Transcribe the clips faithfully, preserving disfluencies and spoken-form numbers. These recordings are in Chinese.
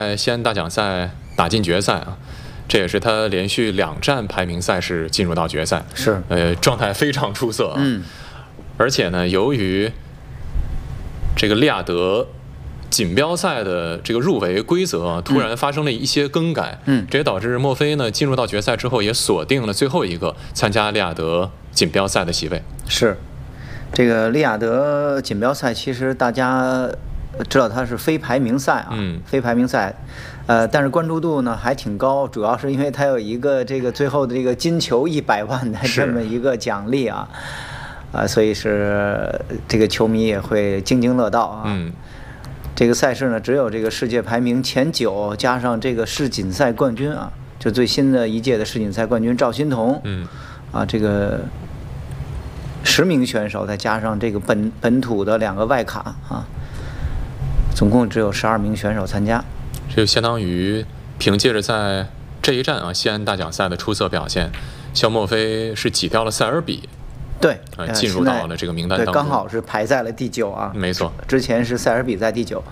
在西安大奖赛打进决赛啊，这也是他连续两站排名赛事进入到决赛， 是呃状态非常出色啊。 嗯， 而且呢，由于这个利雅得锦标赛的这个入围规则啊，突然发生了一些更改， 嗯， 这也导致墨菲呢进入到决赛之后，也锁定了最后一个参加利雅得锦标赛的席位。 是这个利雅得锦标赛，其实大家知道它是非排名赛啊， 嗯， 非排名赛，呃，但是关注度呢还挺高，主要是因为它有一个这个最后的这个金球一百万的这么一个奖励啊，啊、呃，所以是这个球迷也会津津乐道啊。 嗯， 这个赛事呢，只有这个世界排名前九加上这个世锦赛冠军啊，就最新的一届的世锦赛冠军赵心童， 嗯， 啊，这个十名选手再加上这个本本土的两个外卡啊。总共只有十二名选手参加， 这就相当于凭借着在这一站啊西安大奖赛的出色表现，肖墨菲是挤掉了塞尔比， 对， 呃，进入到了这个名单当中， 对，刚好是排在了第九啊， 没错， 之前是塞尔比在第九。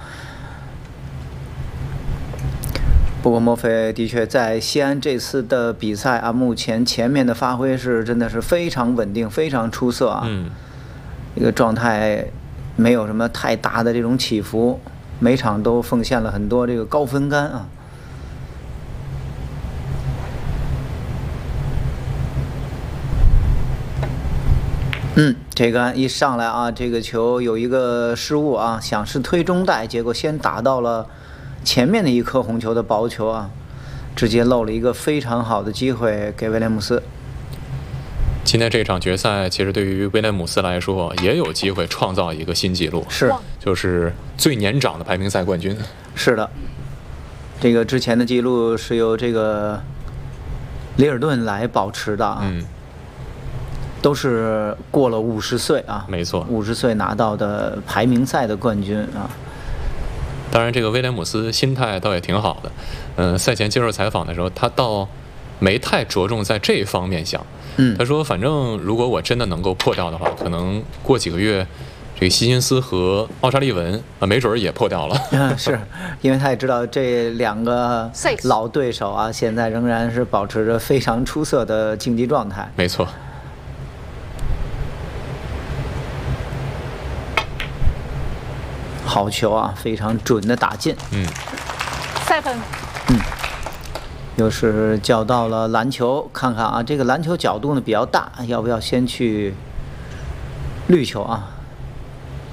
不过墨菲的确在西安这次的比赛啊，目前前面的发挥是真的是非常稳定，非常出色啊， 嗯， 一个状态没有什么太大的这种起伏。每场都奉献了很多这个高分杆啊！嗯，这个一上来啊，这个球有一个失误啊，想是推中带，结果先打到了前面的一颗红球的薄球啊，直接漏了一个非常好的机会给威廉姆斯。 今天这场决赛，其实对于威廉姆斯来说，也有机会创造一个新纪录， 是， 就是最年长的排名赛冠军。 是的，这个之前的记录是由这个里尔顿来保持的啊， 嗯， 都是过了五十岁啊， 没错， 五十岁拿到的排名赛的冠军啊。 当然，这个威廉姆斯心态倒也挺好的，嗯、呃，赛前接受采访的时候，他倒没太着重在这方面想。 嗯， 他说：“反正如果我真的能够破掉的话，可能过几个月，这个希金斯和奥沙利文啊，没准也破掉了。 啊，是因为他也知道这两个老对手啊，现在仍然是保持着非常出色的竞技状态。 没错。 好球啊，非常准的打进。 嗯， 赛分。 嗯。又是叫到了篮球，看看啊，这个篮球角度呢比较大，要不要先去绿球啊？